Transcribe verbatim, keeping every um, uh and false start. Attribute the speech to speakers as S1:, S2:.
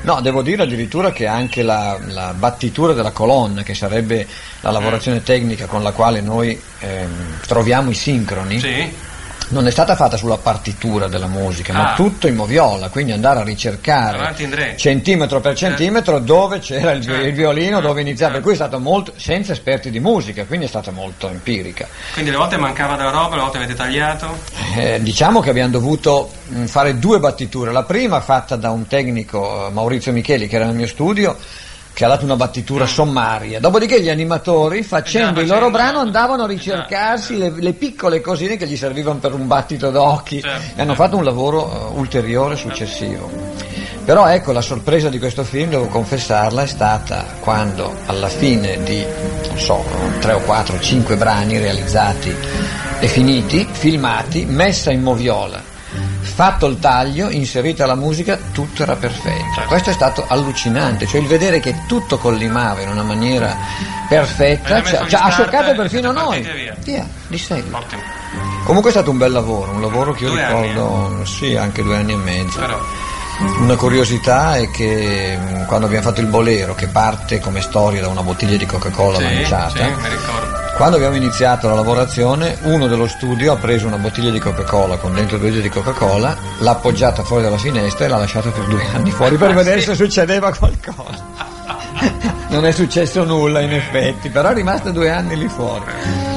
S1: No, devo dire addirittura che anche la, la battitura della colonna, che sarebbe la lavorazione tecnica con la quale noi ehm, troviamo i sincroni,
S2: sì.
S1: non è stata fatta sulla partitura della musica,
S2: Ah.
S1: ma tutto in moviola, quindi andare a ricercare
S2: Avanti, Indre.
S1: centimetro per centimetro dove c'era il,
S2: Certo.
S1: il violino, dove iniziava, per
S2: Certo.
S1: cui è stato molto, senza esperti di musica, quindi è stata molto empirica.
S2: Quindi le volte mancava della roba, le volte avete tagliato?
S1: Eh, diciamo che abbiamo dovuto mh, fare due battiture, la prima fatta da un tecnico, eh, Maurizio Micheli, che era nel mio studio, che ha dato una battitura sommaria, dopodiché gli animatori, facendo il loro
S2: facendo,
S1: brano, andavano a ricercarsi le, le piccole cosine che gli servivano per un battito d'occhi,
S2: Certo,
S1: e hanno
S2: certo.
S1: fatto un lavoro uh, ulteriore successivo. Però ecco, la sorpresa di questo film, devo confessarla, è stata quando alla fine di, non so, tre o quattro, cinque brani realizzati e finiti, filmati, messa in moviola, fatto il taglio, inserita la musica, tutto era perfetto. Questo è stato allucinante, cioè il vedere che tutto collimava in una maniera perfetta,
S2: Avete messo
S1: ci
S2: gli
S1: ha ha
S2: start
S1: scioccato
S2: e
S1: perfino
S2: siete
S1: noi.
S2: partiti via.
S1: Via, di seguito.
S2: Ottimo.
S1: Comunque è stato un bel lavoro, un lavoro che io
S2: Due anni,
S1: ricordo, sì, anche due anni e mezzo.
S2: Però,
S1: Una curiosità è che mh, quando abbiamo fatto il bolero, che parte come storia da una bottiglia di Coca-Cola
S2: sì,
S1: manciata,
S2: sì, mi ricordo.
S1: quando abbiamo iniziato la lavorazione, uno dello studio ha preso una bottiglia di Coca-Cola con dentro due litri di Coca-Cola, l'ha appoggiata fuori dalla finestra e l'ha lasciata per due anni fuori per
S2: Ah,
S1: vedere
S2: sì?
S1: se succedeva qualcosa. Non è successo nulla in effetti, però è rimasta due anni lì fuori.